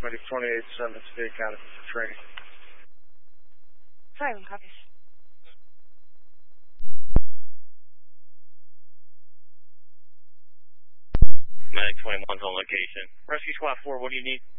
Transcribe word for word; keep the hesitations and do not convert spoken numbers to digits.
Medic twenty-eight seven, State County for training. Sorry, one copies. Medic twenty-one's on location. Rescue Squad four, what do you need?